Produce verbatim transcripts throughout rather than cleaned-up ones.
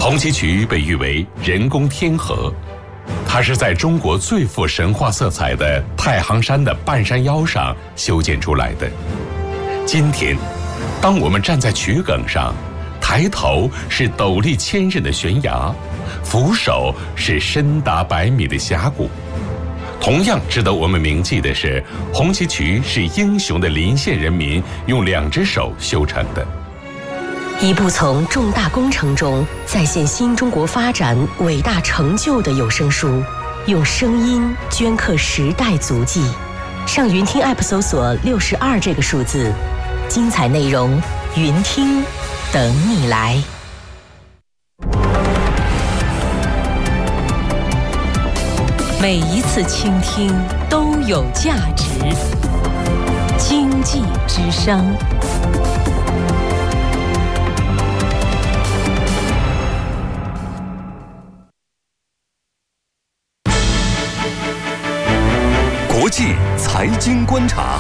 红旗渠被誉为人工天河，它是在中国最富神话色彩的太行山的半山腰上修建出来的。今天，当我们站在渠埂上，抬头是陡立千仞的悬崖，俯首是深达百米的峡谷。同样值得我们铭记的是，红旗渠是英雄的临县人民用两只手修成的。 一部从重大工程中再现新中国发展伟大成就的有声书，用声音镌刻时代足迹。上云听 App 搜索六十二这个数字，精彩内容，云听等你来。每一次倾听都有价值。经济之声。 国际财经观察。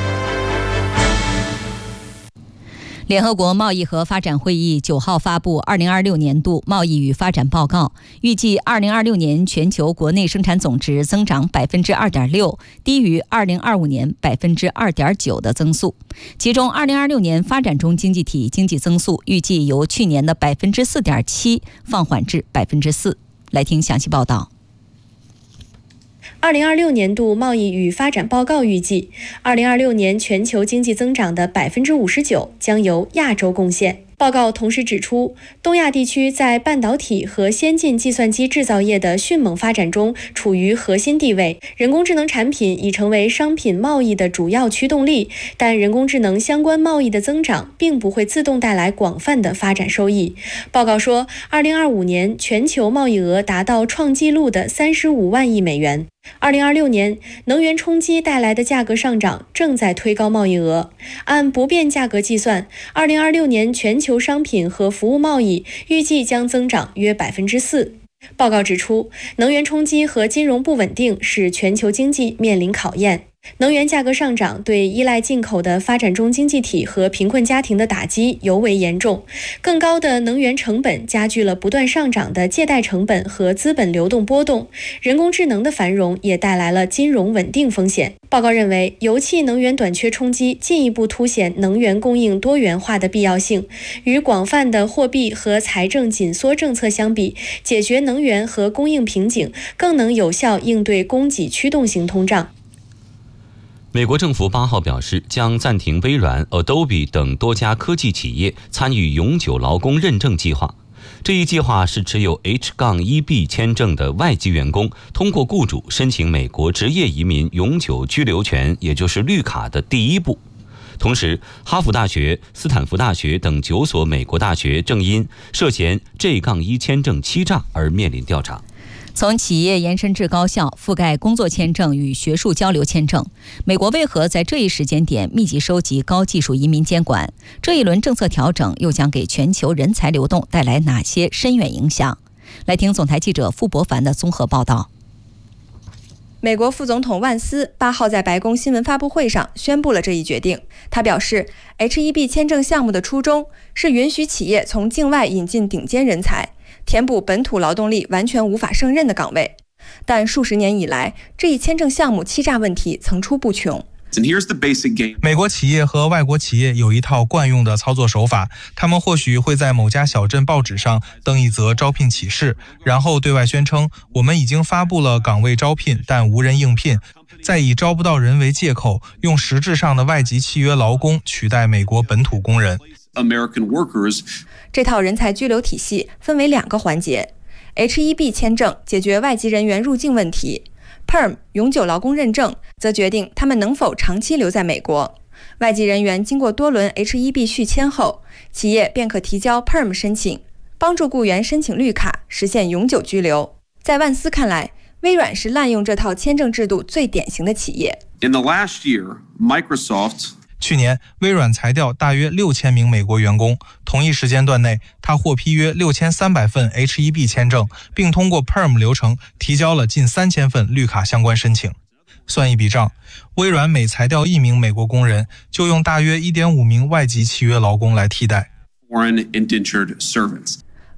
联合国贸易和发展会议九号发布二零二六年度贸易与发展报告，预计二零二六年全球国内生产总值增长百分之二点六，低于二零二五年百分之二点九的增速。其中，二零二六年发展中经济体经济增速预计由去年的百分之四点七放缓至百分之四。来听详细报道。 二零二六年度贸易与发展报告预计，二零二六年全球经济增长的百分之五十九将由亚洲贡献。报告同时指出，东亚地区在半导体和先进计算机制造业的迅猛发展中处于核心地位，人工智能产品已成为商品贸易的主要驱动力，但人工智能相关贸易的增长并不会自动带来广泛的发展收益。报告说，二零二五年全球贸易额达到创纪录的三十五万亿美元。二零二六年，能源冲击带来的价格上涨正在推高贸易额。按不变价格计算，二零二六年全球商品和服务贸易预计将增长约百分之四。报告指出，能源冲击和金融不稳定使全球经济面临考验。能源价格上涨对依赖进口的发展中经济体和贫困家庭的打击尤为严重，更高的能源成本加剧了不断上涨的借贷成本和资本流动波动。人工智能的繁荣也带来了金融稳定风险。报告认为，油气能源短缺冲击进一步凸显能源供应多元化的必要性。与广泛的货币和财政紧缩政策相比，解决能源和供应瓶颈更能有效应对供给驱动型通胀。 美国政府八号表示，将暂停微软、Adobe 等多家科技企业参与永久劳工认证计划。这一计划是持有 H 一 B 签证的外籍员工通过雇主申请美国职业移民永久居留权，也就是绿卡的第一步。同时，哈佛大学、斯坦福大学等九所美国大学正因涉嫌 J 一 签证欺诈而面临调查。 从企业延伸至高校，覆盖工作签证与学术交流签证。美国为何在这一时间点密集收集高技术移民监管？这一轮政策调整又将给全球人才流动带来哪些深远影响？来听总台记者傅博凡的综合报道。 美国副总统万斯八号在白宫新闻发布会上宣布了这一决定。他表示 H 一 B 签证项目的初衷是允许企业从境外引进顶尖人才，填补本土劳动力完全无法胜任的岗位。但数十年以来，这一签证项目欺诈问题层出不穷。 美国企业和外国企业有一套惯用的操作手法，他们或许会在某家小镇报纸上登一则招聘启事，然后对外宣称我们已经发布了岗位招聘，但无人应聘，再以招不到人为借口，用实质上的外籍契约劳工取代美国本土工人。 这套人才居留体系分为两个环节， H 一 B 签证解决外籍人员入境问题， P E R M 永久劳工认证则决定他们能否长期留在美国。外籍人员经过多轮 H 一 B 续签后，企业便可提交 P E R M 申请，帮助雇员申请绿卡，实现永久居留。在万斯看来，微软是滥用这套签证制度最典型的企业。 In the last year, Microsoft去年，微软裁掉大约六千名美国员工。同一时间段内，他获批约六千三百份 H 一 B 签证，并通过 P E R M 流程提交了近三千份绿卡相关申请。算一笔账，微软每裁掉一名美国工人，就用大约 一点五名外籍契约劳工来替代。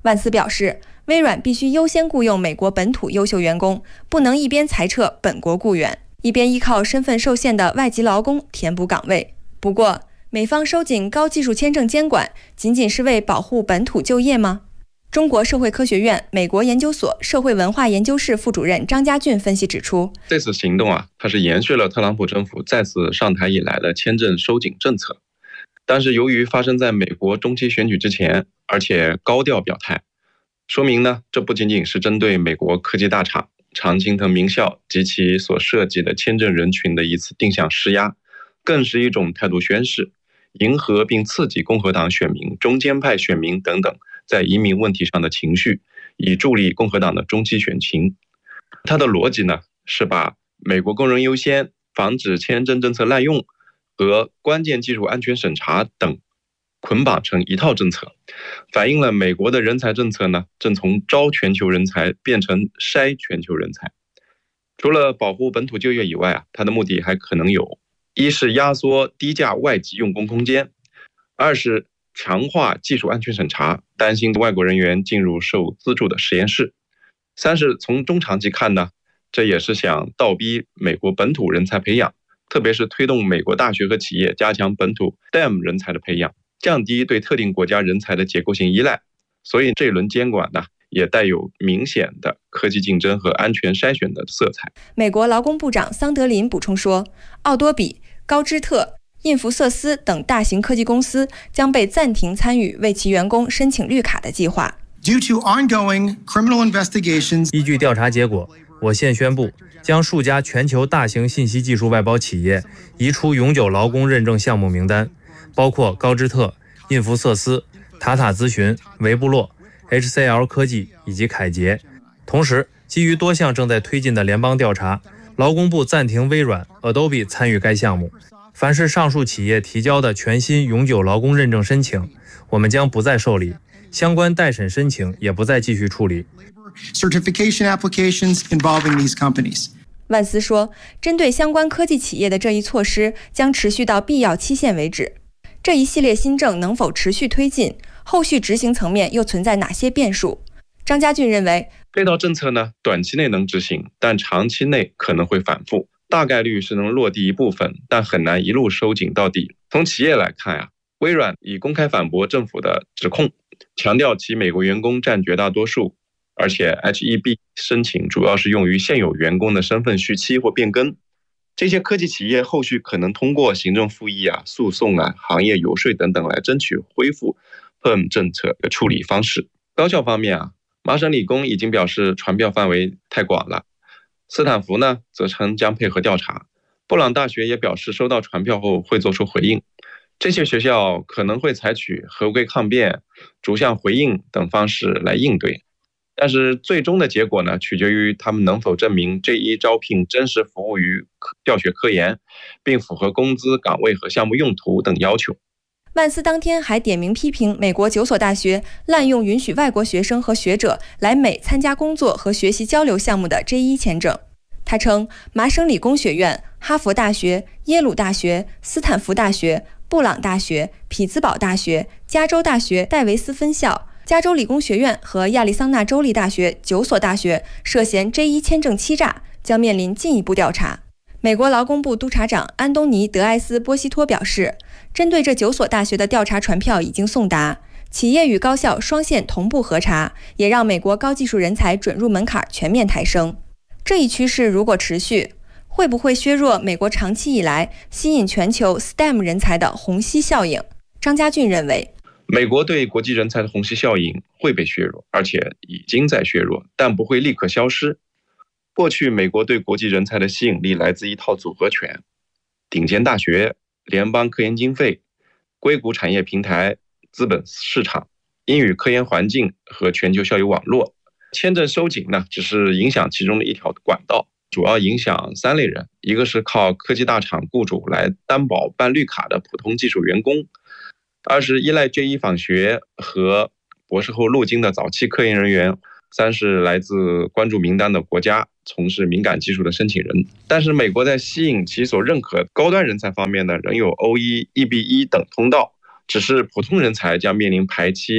万斯表示，微软必须优先雇佣美国本土优秀员工，不能一边裁撤本国雇员，一边依靠身份受限的外籍劳工填补岗位。不过，美方收紧高技术签证监管，仅仅是为保护本土就业吗？中国社会科学院美国研究所社会文化研究室副主任张家俊分析指出， 这次行动啊，它是延续了特朗普政府再次上台以来的签证收紧政策。但是由于发生在美国中期选举之前，而且高调表态，说明呢，这不仅仅是针对美国科技大厂、常青藤名校及其所涉及的签证人群的一次定向施压，更是一种态度宣示，迎合并刺激共和党选民、中间派选民等等在移民问题上的情绪，以助力共和党的中期选情。它的逻辑呢，是把美国工人优先、防止签证政策滥用和关键技术安全审查等捆绑成一套政策，反映了美国的人才政策呢，正从招全球人才变成筛全球人才。除了保护本土就业以外啊，它的目的还可能有：一是压缩低价外籍用工空间；二是强化技术安全审查，担心外国人员进入受资助的实验室；三是从中长期看呢，这也是想倒逼美国本土人才培养，特别是推动美国大学和企业加强本土 S T E M 人才的培养，降低对特定国家人才的结构性依赖。所以这一轮监管呢，也带有明显的科技竞争和安全筛选的色彩。 美国劳工部长桑德林补充说，奥多比、高知特、印弗瑟斯等大型科技公司将被暂停参与为其员工申请绿卡的计划。 Due to ongoing criminal investigations， 依据调查结果，我现宣布将数家全球大型信息技术外包企业移出永久劳工认证项目名单，包括高知特、印弗瑟斯、塔塔咨询、维布洛、H C L 科技以及凯捷。同时，基于多项正在推进的联邦调查，劳工部暂停微软、Adobe 参与该项目。凡是上述企业提交的全新永久劳工认证申请，我们将不再受理，相关待审申请也不再继续处理。 Certification applications involving these companies。 万斯说，针对相关科技企业的这一措施将持续到必要期限为止。这一系列新政能否持续推进，后续执行层面又存在哪些变数？张家俊认为， 这套政策呢，短期内能执行，但长期内可能会反复，大概率是能落地一部分，但很难一路收紧到底。从企业来看呀、啊，微软已公开反驳政府的指控，强调其美国员工占绝大多数，而且 H 一 B 申请主要是用于现有员工的身份续期或变更。这些科技企业后续可能通过行政复议啊、诉讼啊、行业游说等等来争取恢复 P E R M 政策的处理方式。高校方面啊，麻省理工已经表示传票范围太广了，斯坦福呢则称将配合调查，布朗大学也表示收到传票后会做出回应。这些学校可能会采取合规抗辩、逐项回应等方式来应对。但是最终的结果呢，取决于他们能否证明 J 一 招聘真实服务于教学科研，并符合工资、岗位和项目用途等要求。 万斯当天还点名批评美国九所大学滥用允许外国学生和学者来美参加工作和学习交流项目的 J 一 签证。他称，麻省理工学院、哈佛大学、耶鲁大学、斯坦福大学、布朗大学、匹兹堡大学、加州大学戴维斯分校、加州理工学院和亚利桑那州立大学九所大学涉嫌 J 一 签证欺诈，将面临进一步调查。美国劳工部督察长安东尼·德埃斯·波西托表示，针对这九所大学的调查传票已经送达，企业与高校双线同步核查，也让美国高技术人才准入门槛全面抬升。这一趋势如果持续，会不会削弱美国长期以来吸引全球 S T E M 人才的虹吸效应？张家俊认为， 美国对国际人才的虹吸效应会被削弱，而且已经在削弱，但不会立刻消失。过去美国对国际人才的吸引力来自一套组合拳：顶尖大学、联邦科研经费、硅谷产业平台、资本市场、英语科研环境和全球校友网络。签证收紧呢，只是影响其中的一条管道，主要影响三类人：一个是靠科技大厂雇主来担保办绿卡的普通技术员工；二是依赖 J 一 访学和博士后路径的早期科研人员；三是来自关注名单的国家从事敏感技术的申请人。但是美国在吸引其所认可高端人才方面呢，仍有 O 一、E B 一 等通道，只是普通人才将面临排期 P E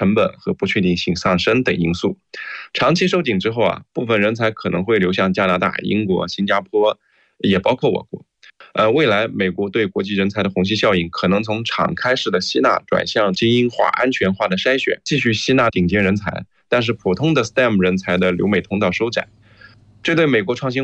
成本和不确定性上升等因素。长期收紧之后啊，部分人才可能会流向加拿大、英国、新加坡，也包括我国。呃，未来美国对国际人才的虹吸效应可能从敞开式的吸纳转向精英化、安全化的筛选，继续吸纳顶尖人才，但是普通的 S T E M 人才的留美通道收窄，这对美国创新